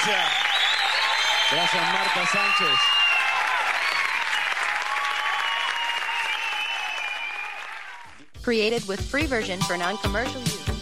Gracias. Gracias, Marta Sánchez. Created with free version for non-commercial use.